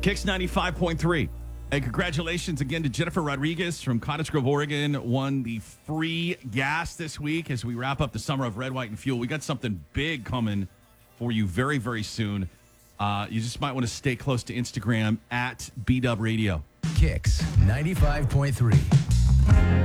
Kicks 95.3. Hey, congratulations again to Jennifer Rodriguez from Cottage Grove, Oregon. Won the free gas this week as we wrap up the summer of Red, White, and Fuel. We got something big coming for you very, very soon. You just might want to stay close to Instagram at BW Radio. Kicks 95.3.